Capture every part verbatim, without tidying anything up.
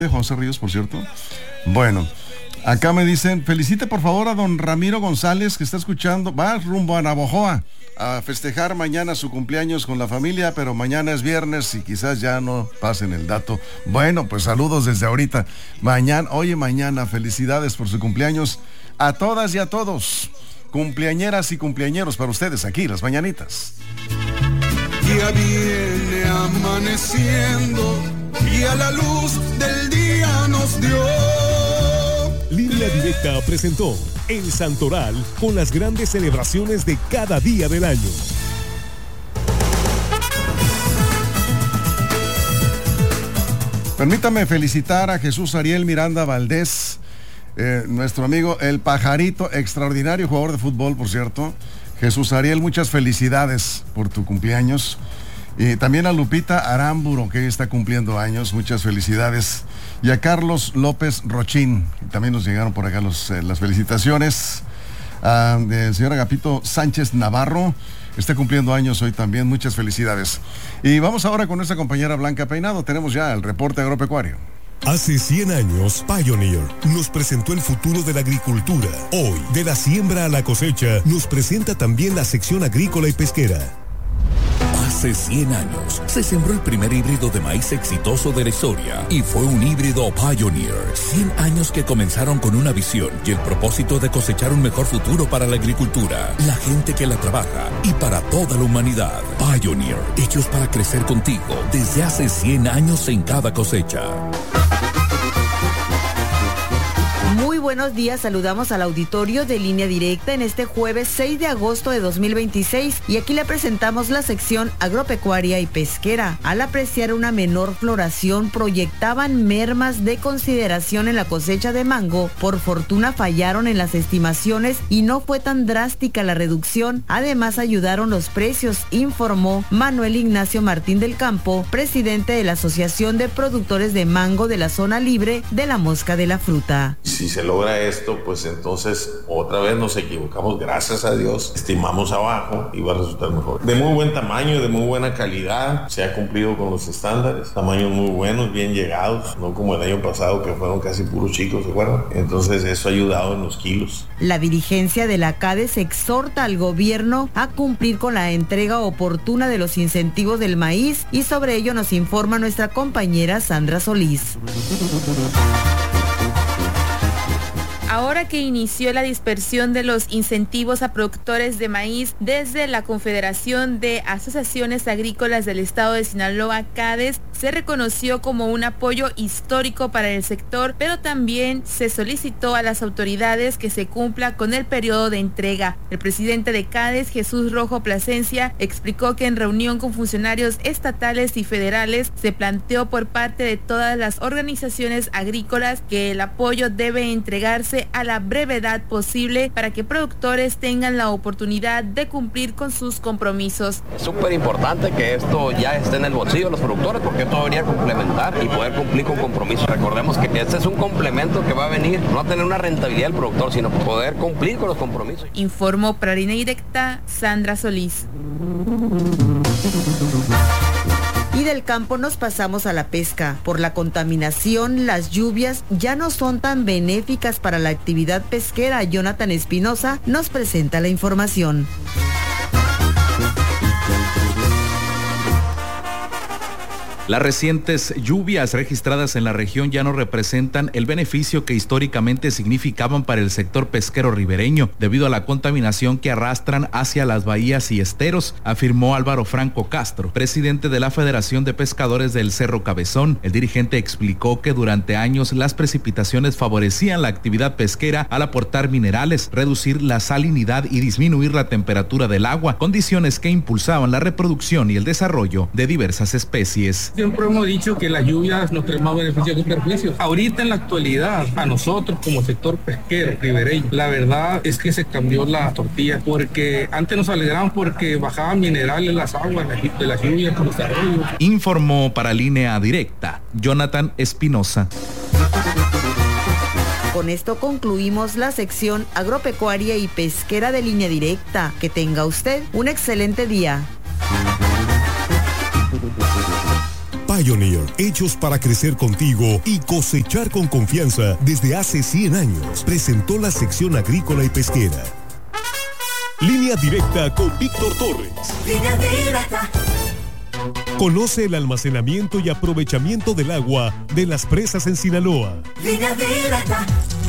de José Ríos, por cierto. Bueno, acá me dicen, felicite por favor a don Ramiro González, que está escuchando, va rumbo a Navojoa a festejar mañana su cumpleaños con la familia, pero mañana es viernes y quizás ya no pasen el dato. Bueno, pues saludos desde ahorita. Mañana, oye, mañana, felicidades por su cumpleaños a todas y a todos. Cumpleañeras y cumpleañeros para ustedes aquí, las mañanitas. Ya viene amaneciendo y a la luz del día nos dio. Línea Directa presentó El Santoral con las grandes celebraciones de cada día del año. Permítame felicitar a Jesús Ariel Miranda Valdés, eh, nuestro amigo El Pajarito, extraordinario jugador de fútbol, por cierto. Jesús Ariel, muchas felicidades por tu cumpleaños. Y también a Lupita Aramburo, que está cumpliendo años, muchas felicidades. Y a Carlos López Rochín, también nos llegaron por acá los, eh, las felicitaciones. Ah, del señor Agapito Sánchez Navarro, está cumpliendo años hoy también, muchas felicidades. Y vamos ahora con nuestra compañera Blanca Peinado, tenemos ya el reporte agropecuario. Hace cien años, Pioneer nos presentó el futuro de la agricultura. Hoy, de la siembra a la cosecha, nos presenta también la sección agrícola y pesquera. Hace cien años se sembró el primer híbrido de maíz exitoso de la historia y fue un híbrido Pioneer. cien años que comenzaron con una visión y el propósito de cosechar un mejor futuro para la agricultura, la gente que la trabaja y para toda la humanidad. Pioneer, hechos para crecer contigo desde hace cien años en cada cosecha. Muy buenos días, saludamos al auditorio de Línea Directa en este jueves seis de agosto de dos mil veintiséis y aquí le presentamos la sección agropecuaria y pesquera. Al apreciar una menor floración proyectaban mermas de consideración en la cosecha de mango, por fortuna fallaron en las estimaciones y no fue tan drástica la reducción, además ayudaron los precios, informó Manuel Ignacio Martín del Campo, presidente de la Asociación de Productores de Mango de la Zona Libre de la Mosca de la Fruta. Si se logra esto, pues entonces otra vez nos equivocamos, gracias a Dios, estimamos abajo y va a resultar mejor. De muy buen tamaño, de muy buena calidad, se ha cumplido con los estándares, tamaños muy buenos, bien llegados, no como el año pasado que fueron casi puros chicos, ¿se acuerdan? Entonces eso ha ayudado en los kilos. La dirigencia de la CADES exhorta al gobierno a cumplir con la entrega oportuna de los incentivos del maíz y sobre ello nos informa nuestra compañera Sandra Solís. Ahora que inició la dispersión de los incentivos a productores de maíz desde la Confederación de Asociaciones Agrícolas del Estado de Sinaloa, CADES, se reconoció como un apoyo histórico para el sector, pero también se solicitó a las autoridades que se cumpla con el periodo de entrega. El presidente de CADES, Jesús Rojo Plasencia, explicó que en reunión con funcionarios estatales y federales se planteó por parte de todas las organizaciones agrícolas que el apoyo debe entregarse a la brevedad posible para que productores tengan la oportunidad de cumplir con sus compromisos. Es súper importante que esto ya esté en el bolsillo de los productores porque esto debería complementar y poder cumplir con compromisos. Recordemos que este es un complemento que va a venir no a tener una rentabilidad del productor, sino poder cumplir con los compromisos. Informó para Línea Directa Sandra Solís. Y del campo nos pasamos a la pesca. Por la contaminación, las lluvias ya no son tan benéficas para la actividad pesquera. Jonathan Espinosa nos presenta la información. Las recientes lluvias registradas en la región ya no representan el beneficio que históricamente significaban para el sector pesquero ribereño, debido a la contaminación que arrastran hacia las bahías y esteros, afirmó Álvaro Franco Castro, presidente de la Federación de Pescadores del Cerro Cabezón. El dirigente explicó que durante años las precipitaciones favorecían la actividad pesquera al aportar minerales, reducir la salinidad y disminuir la temperatura del agua, condiciones que impulsaban la reproducción y el desarrollo de diversas especies. Siempre hemos dicho que las lluvias nos traen más beneficios que perjuicios. Ahorita en la actualidad, a nosotros como sector pesquero ribereño, la verdad es que se cambió la tortilla, porque antes nos alegraban porque bajaban minerales las aguas de las lluvias por los arroyos. Informó para Línea Directa Jonathan Espinosa. Con esto concluimos la sección agropecuaria y pesquera de Línea Directa. Que tenga usted un excelente día. Pioneer, hechos para crecer contigo y cosechar con confianza desde hace cien años, presentó la sección agrícola y pesquera. Línea Directa con Víctor Torres. Línea Directa. Conoce el almacenamiento y aprovechamiento del agua de las presas en Sinaloa. Línea Directa.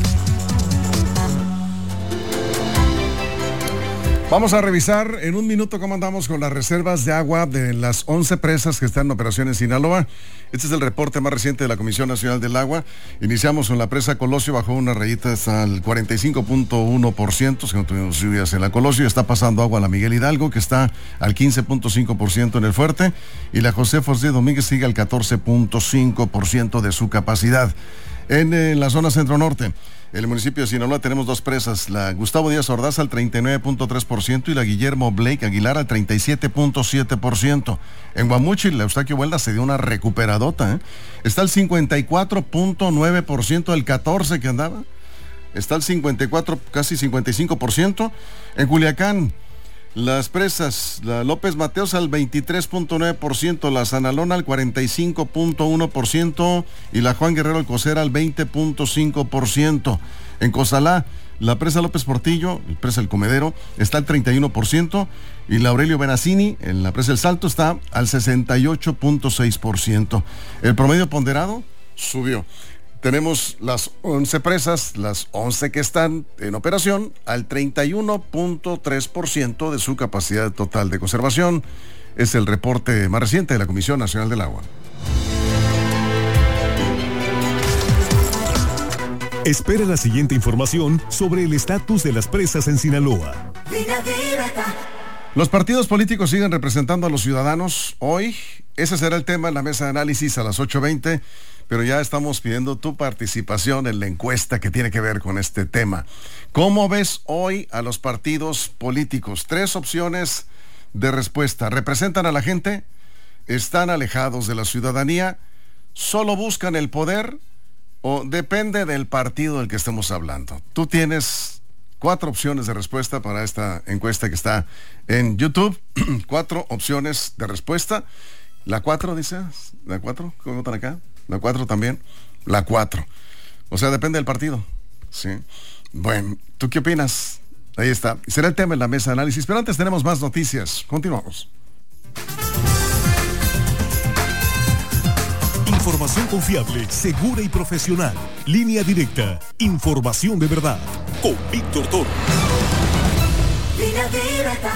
Vamos a revisar en un minuto cómo andamos con las reservas de agua de las once presas que están en operación en Sinaloa. Este es el reporte más reciente de la Comisión Nacional del Agua. Iniciamos con la presa Colosio, bajó una rayita hasta el cuarenta y cinco punto uno por ciento, si no tuvimos lluvias en la Colosio. Está pasando agua a la Miguel Hidalgo, que está al quince punto cinco por ciento en el Fuerte, y la José José Domínguez sigue al catorce punto cinco por ciento de su capacidad. En, en la zona centro-norte, en el municipio de Sinaloa tenemos dos presas, la Gustavo Díaz Ordaz al treinta y nueve punto tres por ciento y la Guillermo Blake Aguilar al treinta y siete punto siete por ciento. En Guamúchil, la Eustaquio Huelda se dio una recuperadota, ¿eh? Está al cincuenta y cuatro punto nueve por ciento del catorce que andaba. Está al cincuenta y cuatro, casi cincuenta y cinco por ciento. En Culiacán, las presas, la López Mateos al veintitrés punto nueve por ciento, la Sanalona al cuarenta y cinco punto uno por ciento y la Juan Guerrero Alcocer al veinte punto cinco por ciento. En Cozalá, la presa López Portillo, la presa El Comedero, está al treinta y uno por ciento y la Aurelio Benazzini, en la presa El Salto, está al sesenta y ocho punto seis por ciento. El promedio ponderado subió. Tenemos las once presas, las once que están en operación, al treinta y uno punto tres por ciento de su capacidad total de conservación. Es el reporte más reciente de la Comisión Nacional del Agua. Espera la siguiente información sobre el estatus de las presas en Sinaloa. Los partidos políticos siguen representando a los ciudadanos hoy. Ese será el tema en la mesa de análisis a las ocho veinte. Pero ya estamos pidiendo tu participación en la encuesta que tiene que ver con este tema. ¿Cómo ves hoy a los partidos políticos? Tres opciones de respuesta. ¿Representan a la gente? ¿Están alejados de la ciudadanía? ¿Solo buscan el poder? ¿O depende del partido del que estemos hablando? Tú tienes cuatro opciones de respuesta para esta encuesta que está en YouTube. Cuatro opciones de respuesta. ¿La cuatro dices? ¿La cuatro? ¿Cómo votan acá? La cuatro también, la cuatro. O sea, depende del partido. Sí. Bueno, ¿tú qué opinas? Ahí está. Será el tema en la mesa de análisis, pero antes tenemos más noticias. Continuamos. Información confiable, segura y profesional. Línea Directa. Información de verdad. Con Víctor Torres. Línea Directa.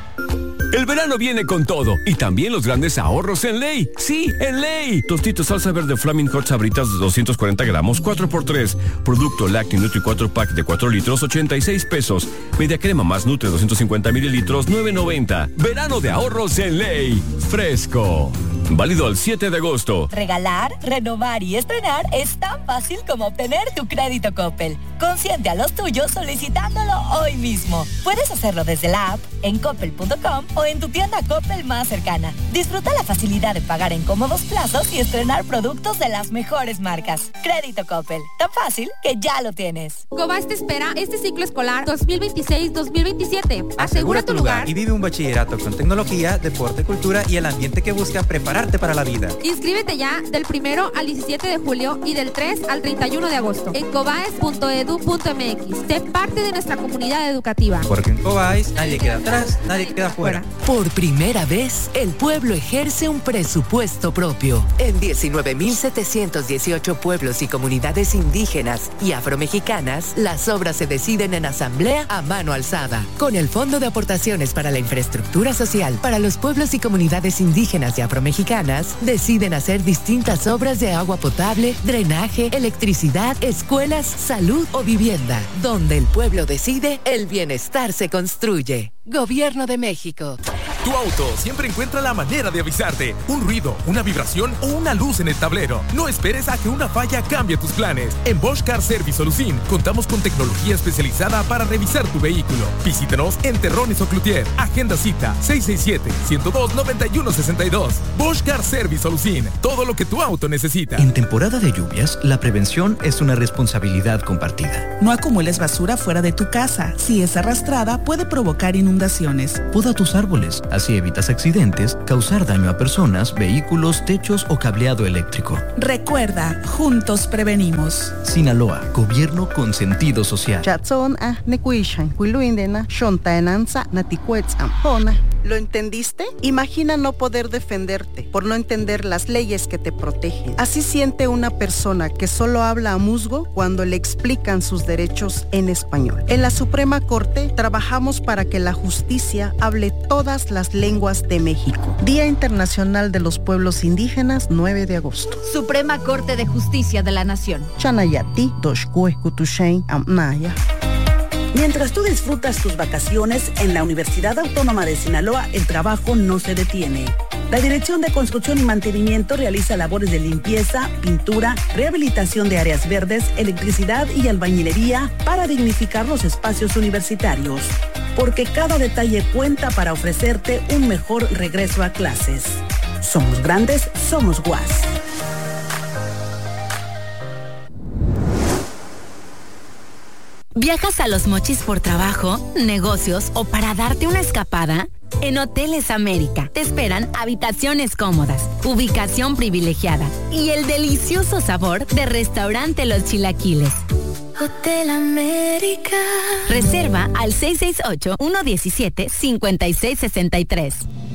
El verano viene con todo y también los grandes ahorros en Ley. Sí, en Ley. Tostitos salsa verde Flaming Hot Sabritas de doscientos cuarenta gramos, cuatro por tres. Producto Lacti Nutri cuatro pack de cuatro litros, ochenta y seis pesos. Media crema más Nutri doscientos cincuenta mililitros, nueve noventa. Verano de ahorros en Ley. Fresco. Válido al siete de agosto. Regalar, renovar y estrenar es tan fácil como obtener tu crédito Coppel. Consiente a los tuyos solicitándolo hoy mismo. Puedes hacerlo desde la app, en coppel punto com o en tu tienda Coppel más cercana. Disfruta la facilidad de pagar en cómodos plazos y estrenar productos de las mejores marcas. Crédito Coppel, tan fácil que ya lo tienes. Cobas te espera este ciclo escolar dos mil veintiséis dos mil veintisiete. Asegura, Asegura tu lugar, lugar y vive un bachillerato con tecnología, deporte, cultura y el ambiente que busca prepararte para la vida. Inscríbete ya del primero al diecisiete de julio y del tres al treinta y uno de agosto en cobaes punto edu punto m x. Sé parte de nuestra comunidad educativa. Porque en Cobaes nadie queda atrás, nadie queda fuera. Por primera vez, el pueblo ejerce un presupuesto propio. En diecinueve mil setecientos dieciocho pueblos y comunidades indígenas y afromexicanas, las obras se deciden en asamblea a mano alzada. Con el Fondo de Aportaciones para la Infraestructura Social para los pueblos y comunidades indígenas y afromexicanas, deciden hacer distintas obras de agua potable, drenaje, electricidad, escuelas, salud o vivienda. Donde el pueblo decide, el bienestar se construye. Gobierno de México. Tu auto siempre encuentra la manera de avisarte. Un ruido, una vibración o una luz en el tablero. No esperes a que una falla cambie tus planes. En Bosch Car Service Solucin contamos con tecnología especializada para revisar tu vehículo. Visítanos en Terrones o Cloutier. Agenda cita seis seis siete, uno cero dos, nueve uno seis dos. Bosch Car Service Solucin. Todo lo que tu auto necesita. En temporada de lluvias, la prevención es una responsabilidad compartida. No acumules basura fuera de tu casa. Si es arrastrada, puede provocar inundaciones. Poda tus árboles. Así evitas accidentes, causar daño a personas, vehículos, techos o cableado eléctrico. Recuerda, juntos prevenimos. Sinaloa, gobierno con sentido social. ¿Lo entendiste? Imagina no poder defenderte por no entender las leyes que te protegen. Así siente una persona que solo habla a musgo cuando le explican sus derechos en español. En la Suprema Corte trabajamos para que la justicia hable todas las lenguas de México. Día Internacional de los Pueblos Indígenas, nueve de agosto. Suprema Corte de Justicia de la Nación. Chanayati, Doshkue, Kutushain, Amnaya. Mientras tú disfrutas tus vacaciones, en la Universidad Autónoma de Sinaloa el trabajo no se detiene. La Dirección de Construcción y Mantenimiento realiza labores de limpieza, pintura, rehabilitación de áreas verdes, electricidad y albañilería para dignificar los espacios universitarios. Porque cada detalle cuenta para ofrecerte un mejor regreso a clases. Somos grandes, somos U A S. ¿Viajas a Los Mochis por trabajo, negocios o para darte una escapada? En Hoteles América te esperan habitaciones cómodas, ubicación privilegiada y el delicioso sabor de Restaurante Los Chilaquiles. Hotel América. Reserva al seis seis ocho, uno uno siete, cinco seis seis tres.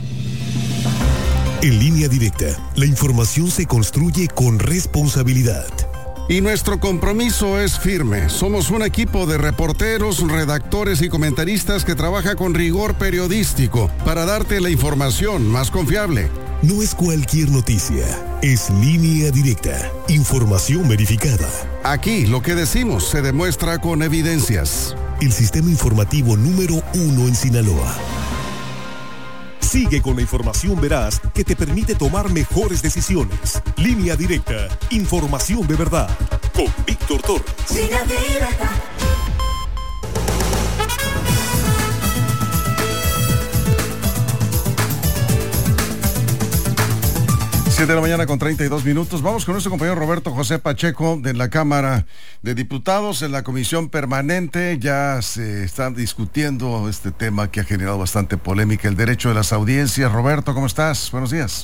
En Línea Directa, la información se construye con responsabilidad. Y nuestro compromiso es firme. Somos un equipo de reporteros, redactores y comentaristas que trabaja con rigor periodístico para darte la información más confiable. No es cualquier noticia, es Línea Directa, información verificada. Aquí lo que decimos se demuestra con evidencias. El sistema informativo número uno en Sinaloa. Sigue con la información veraz que te permite tomar mejores decisiones. Línea Directa, información de verdad. Con Víctor Torres. Línea Directa. siete de la mañana con treinta y dos minutos. Vamos con nuestro compañero Roberto José Pacheco de la Cámara de Diputados. En la comisión permanente ya se está discutiendo este tema que ha generado bastante polémica, el derecho de las audiencias. Roberto, ¿cómo estás? Buenos días.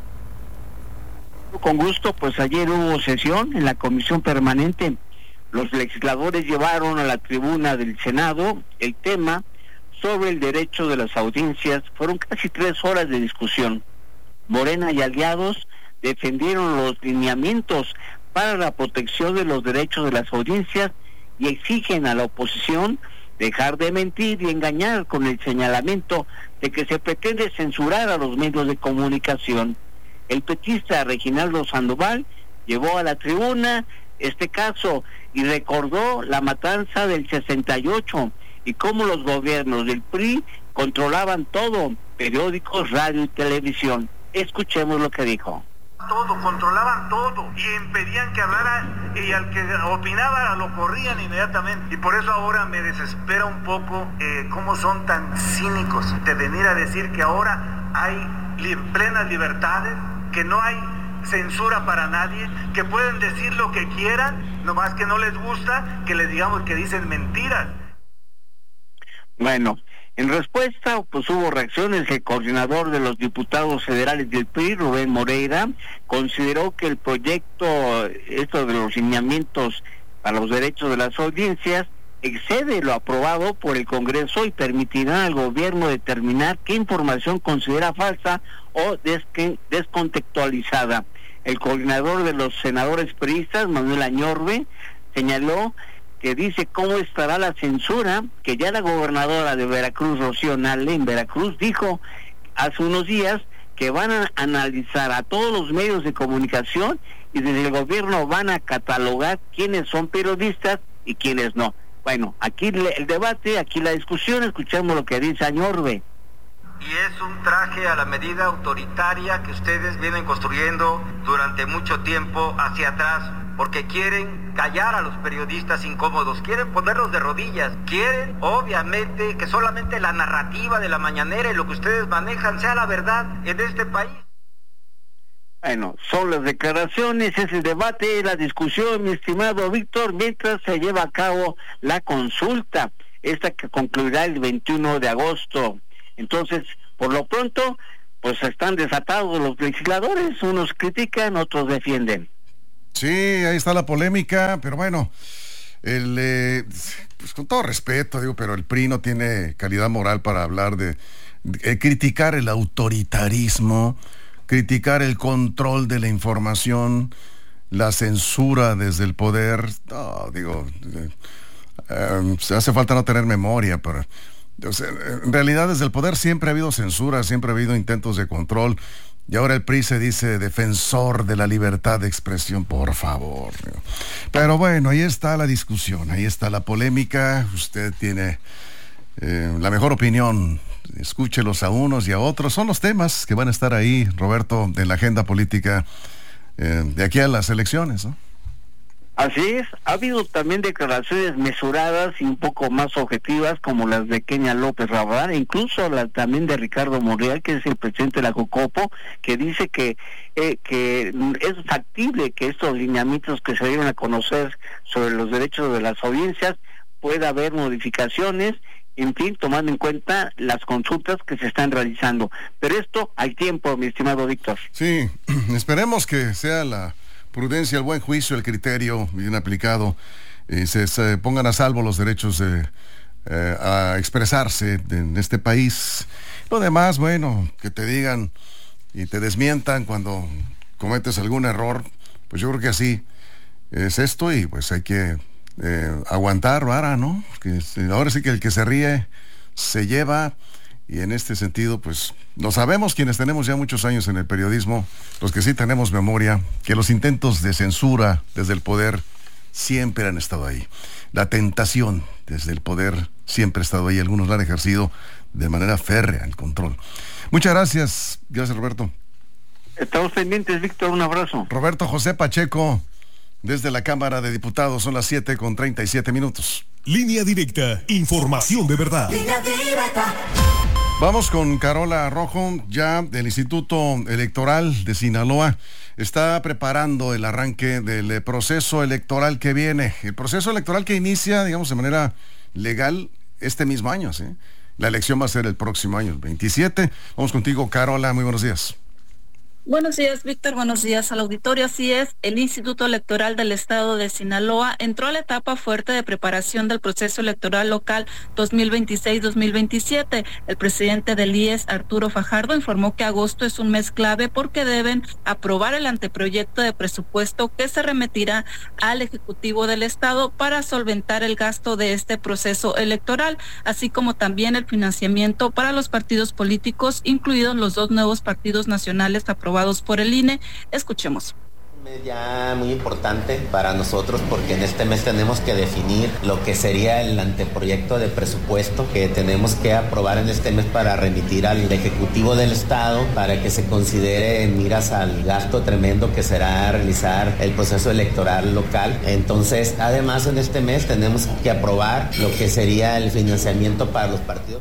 Con gusto, pues ayer hubo sesión en la comisión permanente. Los legisladores llevaron a la tribuna del Senado el tema sobre el derecho de las audiencias. Fueron casi tres horas de discusión. Morena y aliados defendieron los lineamientos para la protección de los derechos de las audiencias y exigen a la oposición dejar de mentir y engañar con el señalamiento de que se pretende censurar a los medios de comunicación. El petista Reginaldo Sandoval llevó a la tribuna este caso y recordó la matanza del sesenta y ocho y cómo los gobiernos del P R I controlaban todo, periódicos, radio y televisión. Escuchemos lo que dijo. Todo, controlaban todo y impedían que hablara, y al que opinaba lo corrían inmediatamente. Y por eso ahora me desespera un poco eh, cómo son tan cínicos de venir a decir que ahora hay li- plenas libertades, que no hay censura para nadie, que pueden decir lo que quieran, nomás que no les gusta que les digamos que dicen mentiras. Bueno, en respuesta, pues hubo reacciones. El coordinador de los diputados federales del P R I, Rubén Moreira, consideró que el proyecto, esto de los lineamientos para los derechos de las audiencias, excede lo aprobado por el Congreso y permitirá al gobierno determinar qué información considera falsa o desque, descontextualizada. El coordinador de los senadores priistas, Manuel Añorbe, señaló que dice cómo estará la censura, que ya la gobernadora de Veracruz, Rocío Nale, en Veracruz, dijo hace unos días que van a analizar a todos los medios de comunicación y desde el gobierno van a catalogar quiénes son periodistas y quiénes no. Bueno, aquí el debate, aquí la discusión, escuchemos lo que dice Añorbe. Y es un traje a la medida autoritaria que ustedes vienen construyendo durante mucho tiempo hacia atrás, porque quieren callar a los periodistas incómodos, quieren ponerlos de rodillas, quieren obviamente que solamente la narrativa de la mañanera y lo que ustedes manejan sea la verdad en este país. Bueno, son las declaraciones, es el debate, la discusión, mi estimado Víctor, mientras se lleva a cabo la consulta, esta que concluirá el veintiuno de agosto. Entonces, Por lo pronto, pues están desatados los legisladores, unos critican, otros defienden. Sí, ahí está la polémica, pero bueno, el, eh, pues con todo respeto, digo, pero el P R I no tiene calidad moral para hablar de, de eh, criticar el autoritarismo, criticar el control de la información, la censura desde el poder. No, digo, eh, eh, hace falta no tener memoria, pero o sea, en realidad desde el poder siempre ha habido censura, siempre ha habido intentos de control. Y ahora el P R I se dice defensor de la libertad de expresión, por favor. Pero bueno, ahí está la discusión, ahí está la polémica. Usted tiene eh, la mejor opinión. Escúchelos a unos y a otros. Son los temas que van a estar ahí, Roberto, de la agenda política eh, de aquí a las elecciones, ¿no? Así es, ha habido también declaraciones mesuradas y un poco más objetivas como las de Kenia López Rabadán, e incluso las también de Ricardo Monreal, que es el presidente de la Jocopo, que dice que eh, que es factible que estos lineamientos que se dieron a conocer sobre los derechos de las audiencias pueda haber modificaciones, en fin, tomando en cuenta las consultas que se están realizando. Pero esto hay tiempo, mi estimado Víctor. Sí, esperemos que sea la prudencia, el buen juicio, el criterio bien aplicado, eh, se, se pongan a salvo los derechos de, eh, a expresarse de, en este país. Lo demás, bueno, que te digan y te desmientan cuando cometes algún error, pues yo creo que así es esto y pues hay que eh, aguantar vara, ¿no? Que, ahora sí que el que se ríe se lleva. Y en este sentido, pues, lo sabemos quienes tenemos ya muchos años en el periodismo, los que sí tenemos memoria, que los intentos de censura desde el poder siempre han estado ahí. La tentación desde el poder siempre ha estado ahí. Algunos la han ejercido de manera férrea, el control. Muchas gracias. Gracias, Roberto. Estamos pendientes, Víctor. Un abrazo. Roberto José Pacheco, desde la Cámara de Diputados. Son las siete con treinta y siete minutos. Línea Directa. Información de verdad. Línea Directa. Vamos con Carola Rojo, ya del Instituto Electoral de Sinaloa. Está preparando el arranque del proceso electoral que viene. El proceso electoral que inicia, digamos, de manera legal este mismo año, ¿sí? La elección va a ser el próximo año, el veintisiete. Vamos contigo, Carola. Muy buenos días. Buenos días, Víctor. Buenos días al auditorio. Así es, el Instituto Electoral del Estado de Sinaloa entró a la etapa fuerte de preparación del proceso electoral local dos mil veintiséis dos mil veintisiete. El presidente del I E S, Arturo Fajardo, informó que agosto es un mes clave porque deben aprobar el anteproyecto de presupuesto que se remitirá al Ejecutivo del Estado para solventar el gasto de este proceso electoral, así como también el financiamiento para los partidos políticos, incluidos los dos nuevos partidos nacionales aprobados por el I N E. Escuchemos. Ya muy importante para nosotros porque en este mes tenemos que definir lo que sería el anteproyecto de presupuesto que tenemos que aprobar en este mes para remitir al Ejecutivo del Estado para que se considere en miras al gasto tremendo que será realizar el proceso electoral local. Entonces, además en este mes tenemos que aprobar lo que sería el financiamiento para los partidos.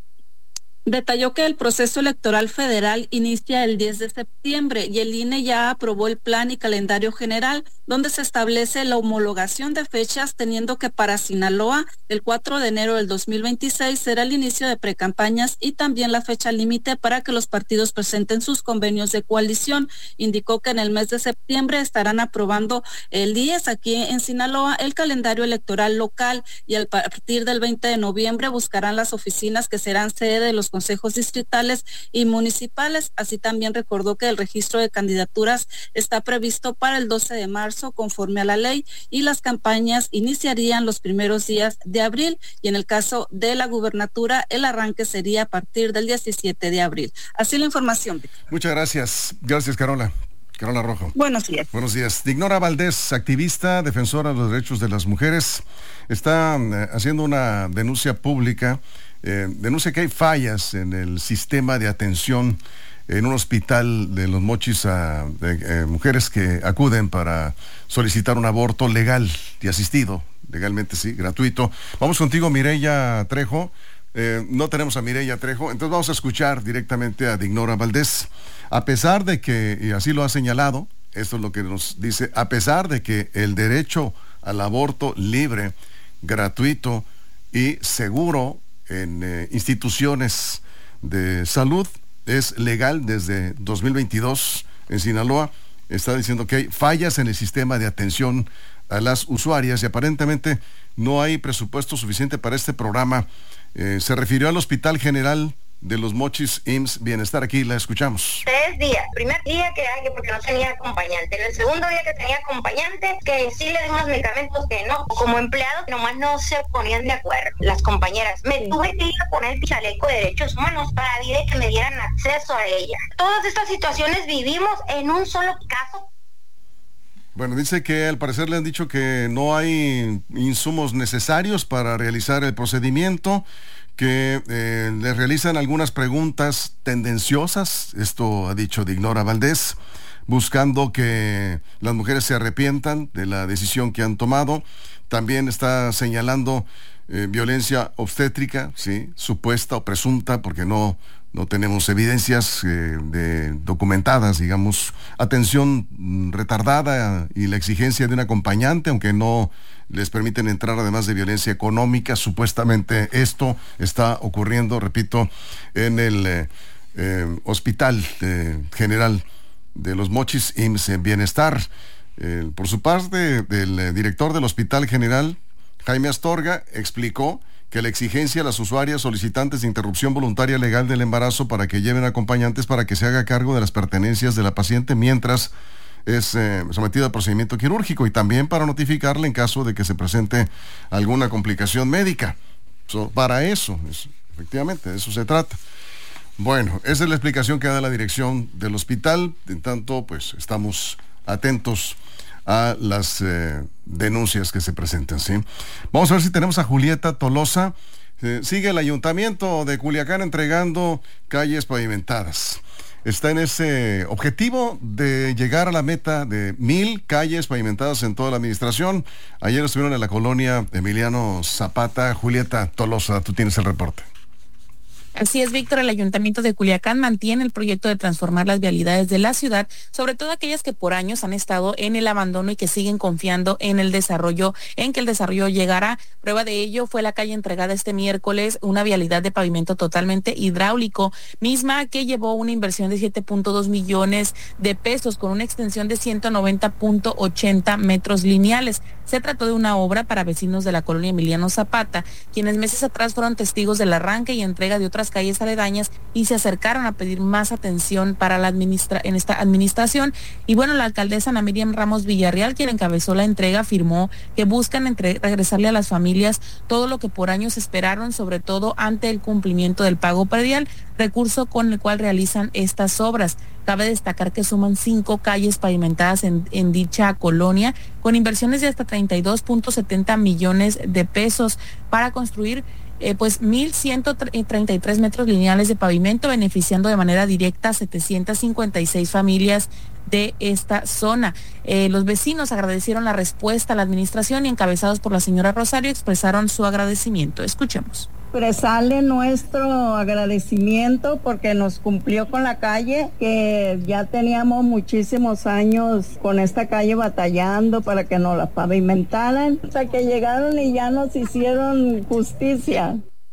Detalló que el proceso electoral federal inicia el diez de septiembre y el I N E ya aprobó el plan y calendario general donde se establece la homologación de fechas, teniendo que para Sinaloa el cuatro de enero del dos mil veintiséis será el inicio de precampañas y también la fecha límite para que los partidos presenten sus convenios de coalición. Indicó que en el mes de septiembre estarán aprobando el I E S aquí en Sinaloa el calendario electoral local y a partir del veinte de noviembre buscarán las oficinas que serán sede de los consejos distritales y municipales. Así también recordó que el registro de candidaturas está previsto para el doce de marzo conforme a la ley y las campañas iniciarían los primeros días de abril y en el caso de la gubernatura el arranque sería a partir del diecisiete de abril. Así la información. Muchas gracias. Gracias, Carola. Carola Rojo. Buenos días. Buenos días. Dignora Valdés, activista, defensora de los derechos de las mujeres, está eh, haciendo una denuncia pública. Eh, denuncia que hay fallas en el sistema de atención en un hospital de Los Mochis a de, eh, mujeres que acuden para solicitar un aborto legal y asistido, legalmente sí, gratuito. Vamos contigo, Mireya Trejo. Eh, no tenemos a Mireya Trejo, entonces vamos a escuchar directamente a Dignora Valdés. A pesar de que, y así lo ha señalado, esto es lo que nos dice, a pesar de que el derecho al aborto libre, gratuito y seguro en eh, instituciones de Salud es legal desde dos mil veintidós en Sinaloa. Está diciendo que hay fallas en el sistema de atención a las usuarias y aparentemente no hay presupuesto suficiente para este programa. Eh, se refirió al Hospital General de Los Mochis I M S S Bienestar. Aquí la escuchamos. Tres días. Primer día que hay, porque no tenía acompañante. El segundo día que tenía acompañante, que sí le dimos medicamentos que no. Como empleados, nomás no se ponían de acuerdo las compañeras. Me tuve que ir a poner el chaleco de derechos humanos para pedir que me dieran acceso a ella. Todas estas situaciones vivimos en un solo caso. Bueno, dice que al parecer le han dicho que no hay insumos necesarios para realizar el procedimiento, que eh, le realizan algunas preguntas tendenciosas, esto ha dicho Dignora Valdés, buscando que las mujeres se arrepientan de la decisión que han tomado. También está señalando eh, violencia obstétrica, sí, supuesta o presunta, porque no, no tenemos evidencias eh, de, documentadas, digamos, atención mm, retardada y la exigencia de un acompañante, aunque no les permiten entrar, además de violencia económica. Supuestamente esto está ocurriendo, repito, en el eh, eh, Hospital eh, General de Los Mochis I M S S Bienestar. Eh, por su parte, el eh, director del Hospital General, Jaime Astorga, explicó que la exigencia a las usuarias solicitantes de interrupción voluntaria legal del embarazo para que lleven acompañantes para que se haga cargo de las pertenencias de la paciente mientras es eh, sometida a procedimiento quirúrgico, y también para notificarle en caso de que se presente alguna complicación médica. So, para eso, es, efectivamente, de eso se trata. Bueno, esa es la explicación que da la dirección del hospital. En tanto, pues estamos atentos a las eh, denuncias que se presentan, ¿sí? Vamos a ver si tenemos a Julieta Tolosa. Eh, sigue el ayuntamiento de Culiacán entregando calles pavimentadas. Está en ese objetivo de llegar a la meta de mil calles pavimentadas en toda la administración. Ayer estuvieron en la colonia Emiliano Zapata. Julieta Tolosa, tú tienes el reporte. Así es, Víctor, el Ayuntamiento de Culiacán mantiene el proyecto de transformar las vialidades de la ciudad, sobre todo aquellas que por años han estado en el abandono y que siguen confiando en el desarrollo, en que el desarrollo llegará. Prueba de ello fue la calle entregada este miércoles, una vialidad de pavimento totalmente hidráulico, misma que llevó una inversión de siete punto dos millones de pesos con una extensión de ciento noventa punto ochenta metros lineales. Se trató de una obra para vecinos de la colonia Emiliano Zapata, quienes meses atrás fueron testigos del arranque y entrega de otras calles aledañas y se acercaron a pedir más atención para la administra en esta administración. Y bueno, la alcaldesa Ana Miriam Ramos Villarreal, quien encabezó la entrega, afirmó que buscan entre regresarle a las familias todo lo que por años esperaron, sobre todo ante el cumplimiento del pago predial, recurso con el cual realizan estas obras. Cabe destacar que suman cinco calles pavimentadas en, en dicha colonia, con inversiones de hasta treinta y dos punto setenta millones de pesos para construir eh, pues mil ciento treinta y tres metros lineales de pavimento, beneficiando de manera directa a setecientas cincuenta y seis familias de esta zona. Eh, los vecinos agradecieron la respuesta a la administración y, encabezados por la señora Rosario, expresaron su agradecimiento. Escuchemos. Expresarle nuestro agradecimiento porque nos cumplió con la calle, que ya teníamos muchísimos años con esta calle batallando para que nos la pavimentaran, o sea que llegaron y ya nos hicieron justicia.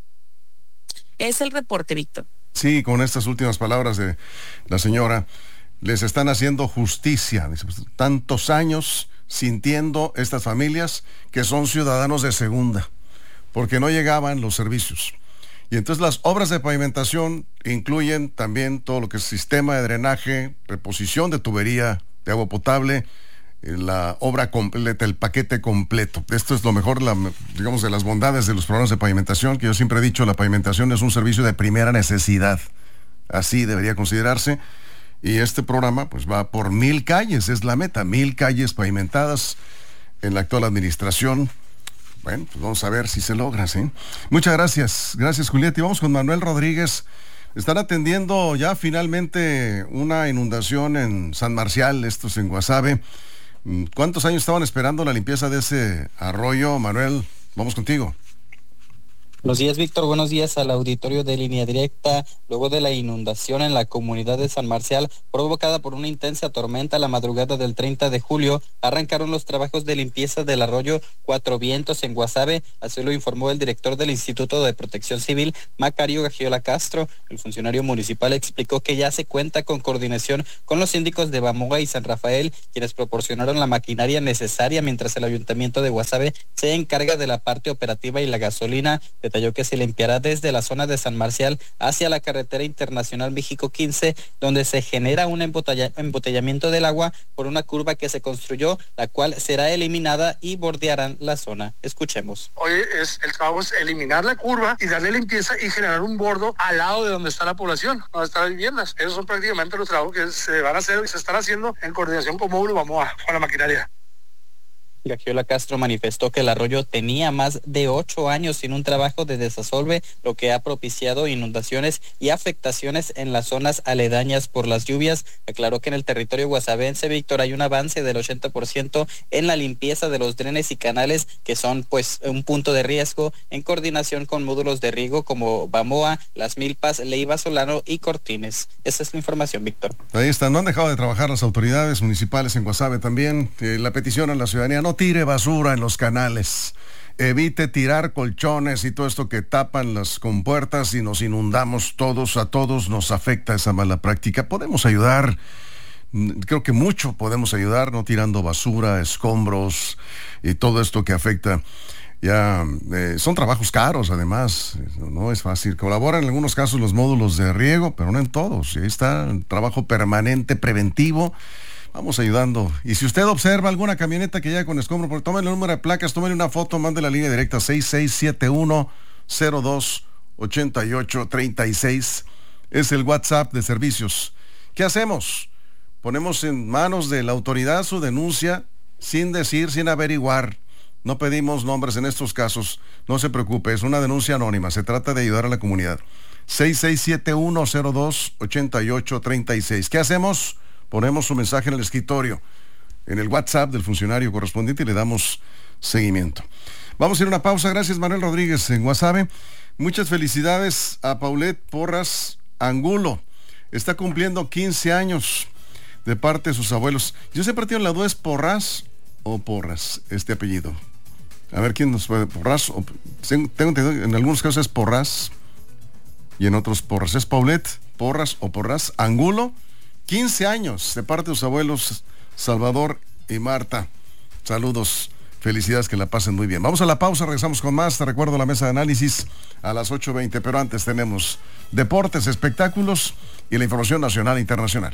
Es el reporte, Víctor. Sí, con estas últimas palabras de la señora, les están haciendo justicia. Tantos años sintiendo estas familias que son ciudadanos de segunda, porque no llegaban los servicios. Y entonces las obras de pavimentación incluyen también todo lo que es sistema de drenaje, reposición de tubería de agua potable, la obra completa, el paquete completo. Esto es lo mejor, la, digamos, de las bondades de los programas de pavimentación, que yo siempre he dicho, la pavimentación es un servicio de primera necesidad. Así debería considerarse. Y este programa pues va por mil calles, es la meta, mil calles pavimentadas en la actual administración. Bueno, pues vamos a ver si se logra, ¿sí? Muchas gracias, gracias Julieta. Y vamos con Manuel Rodríguez. Están atendiendo ya finalmente una inundación en San Marcial, esto es en Guasave. ¿Cuántos años estaban esperando la limpieza de ese arroyo, Manuel? Vamos contigo. Buenos días, Víctor. Buenos días al auditorio de Línea Directa. Luego de la inundación en la comunidad de San Marcial, provocada por una intensa tormenta la madrugada del treinta de julio, arrancaron los trabajos de limpieza del arroyo Cuatro Vientos en Guasave. Así lo informó el director del Instituto de Protección Civil, Macario Gagiola Castro. El funcionario municipal explicó que ya se cuenta con coordinación con los síndicos de Bamoa y San Rafael, quienes proporcionaron la maquinaria necesaria, mientras el ayuntamiento de Guasave se encarga de la parte operativa y la gasolina. Detalló que se limpiará desde la zona de San Marcial hacia la carretera internacional México quince, donde se genera un embotella, embotellamiento del agua por una curva que se construyó, la cual será eliminada y bordearán la zona. Escuchemos. Hoy es el trabajo es eliminar la curva y darle limpieza y generar un bordo al lado de donde está la población, donde están las viviendas. Esos son prácticamente los trabajos que se van a hacer y se están haciendo en coordinación con Módulo Bamoa, con la maquinaria. Gagiola Castro manifestó que el arroyo tenía más de ocho años sin un trabajo de desasolve, lo que ha propiciado inundaciones y afectaciones en las zonas aledañas por las lluvias. Aclaró que en el territorio guasavense, Víctor, hay un avance del ochenta por ciento en la limpieza de los drenes y canales, que son pues un punto de riesgo, en coordinación con módulos de riego como Bamoa, Las Milpas, Leiva Solano y Cortines. Esa es la información, Víctor. Ahí está, no han dejado de trabajar las autoridades municipales en Guasave también. Eh, la petición a la ciudadanía: no tire basura en los canales, evite tirar colchones y todo esto que tapan las compuertas y nos inundamos todos. A todos nos afecta esa mala práctica. Podemos ayudar, creo que mucho podemos ayudar, no tirando basura, escombros y todo esto que afecta. Ya eh, son trabajos caros, además, no es fácil. Colaboran en algunos casos los módulos de riego, pero no en todos. Y ahí está el trabajo permanente, preventivo. Vamos ayudando. Y si usted observa alguna camioneta que llega con escombro, tómale el número de placas, tómale una foto, mande la línea directa seis seis siete uno cero dos ocho ocho tres seis. Es el WhatsApp de servicios. ¿Qué hacemos? Ponemos en manos de la autoridad su denuncia sin decir, sin averiguar. No pedimos nombres en estos casos. No se preocupe, es una denuncia anónima. Se trata de ayudar a la comunidad. seis seis siete uno cero dos ocho ocho tres seis. ¿Qué hacemos? Ponemos su mensaje en el escritorio, en el WhatsApp del funcionario correspondiente, y le damos seguimiento. Vamos a ir a una pausa. Gracias, Manuel Rodríguez en Guasave. Muchas felicidades a Paulette Porras Angulo. Está cumpliendo quince años de parte de sus abuelos. Yo siempre he tenido la duda, ¿es Porras o Porras este apellido? A ver, ¿quién nos puede? Porras. O, tengo entendido, en algunos casos es Porras y en otros Porras. ¿Es Paulette Porras o Porras Angulo? quince años de parte de sus abuelos Salvador y Marta. Saludos, felicidades, que la pasen muy bien. Vamos a la pausa, regresamos con más. Te recuerdo la mesa de análisis a las ocho veinte, pero antes tenemos deportes, espectáculos y la información nacional e internacional.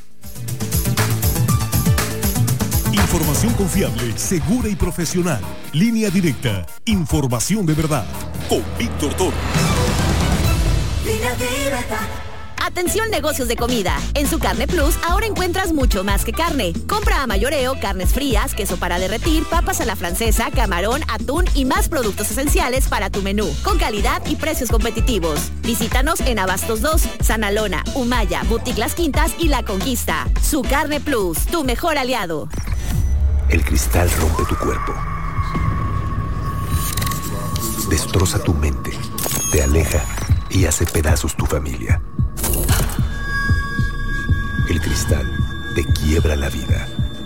Información confiable, segura y profesional. Línea Directa, información de verdad. Con Víctor Torres. Línea Directa. Atención, negocios de comida. En su Carne Plus ahora encuentras mucho más que carne. Compra a mayoreo, carnes frías, queso para derretir, papas a la francesa, camarón, atún y más productos esenciales para tu menú, con calidad y precios competitivos. Visítanos en Abastos dos, Sanalona, Humaya, Boutique Las Quintas y La Conquista. Su Carne Plus, tu mejor aliado. El cristal rompe tu cuerpo, destroza tu mente, te aleja y hace pedazos tu familia. El cristal te quiebra la vida.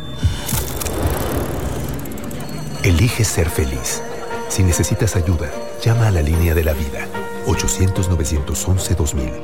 Elige ser feliz. Si necesitas ayuda, llama a la línea de la vida. ochocientos, novecientos once, dos mil.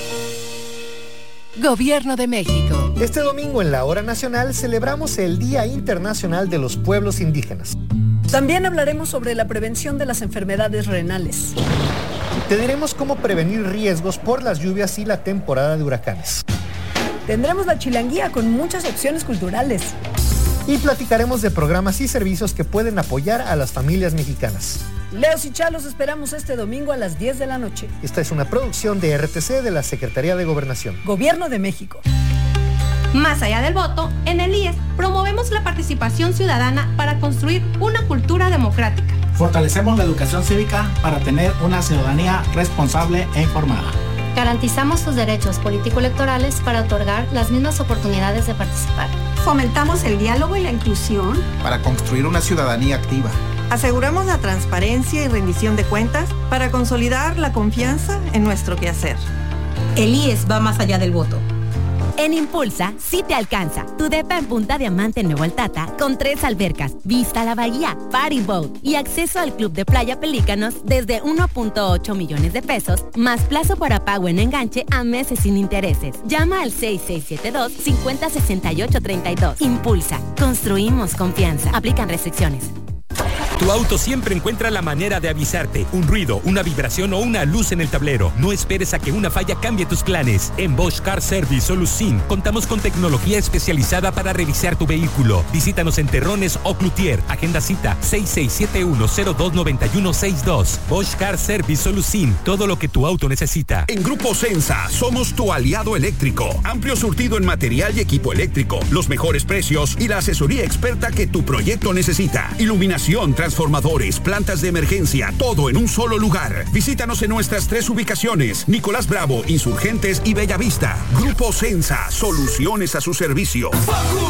Gobierno de México. Este domingo en la Hora Nacional celebramos el Día Internacional de los Pueblos Indígenas. También hablaremos sobre la prevención de las enfermedades renales. Te diremos cómo prevenir riesgos por las lluvias y la temporada de huracanes. Tendremos la chilanguía con muchas opciones culturales. Y platicaremos de programas y servicios que pueden apoyar a las familias mexicanas. Leos y Chalos esperamos este domingo a las diez de la noche. Esta es una producción de R T C de la Secretaría de Gobernación. Gobierno de México. Más allá del voto, en el I E S promovemos la participación ciudadana para construir una cultura democrática. Fortalecemos la educación cívica para tener una ciudadanía responsable e informada. Garantizamos sus derechos político-electorales para otorgar las mismas oportunidades de participar. Fomentamos el diálogo y la inclusión para construir una ciudadanía activa. Aseguramos la transparencia y rendición de cuentas para consolidar la confianza en nuestro quehacer. El I E S va más allá del voto. En Impulsa, sí te alcanza. Tu depa en Punta Diamante en Nuevo Altata, con tres albercas, vista a la bahía, party boat y acceso al club de playa Pelícanos desde uno punto ocho millones de pesos, más plazo para pago en enganche a meses sin intereses. Llama al seis seis siete dos, cinco cero seis ocho tres dos. Impulsa. Construimos confianza. Aplican restricciones. Tu auto siempre encuentra la manera de avisarte. Un ruido, una vibración o una luz en el tablero. No esperes a que una falla cambie tus planes. En Bosch Car Service Solusin contamos con tecnología especializada para revisar tu vehículo. Visítanos en Terrones o Cloutier. Agenda cita seis seis siete uno cero dos nueve uno seis dos. Bosch Car Service Solusin. Todo lo que tu auto necesita. En Grupo Sensa somos tu aliado eléctrico. Amplio surtido en material y equipo eléctrico. Los mejores precios y la asesoría experta que tu proyecto necesita. Iluminación, transformadores, plantas de emergencia, todo en un solo lugar. Visítanos en nuestras tres ubicaciones: Nicolás Bravo, Insurgentes y Bellavista. Grupo Sensa, soluciones a su servicio.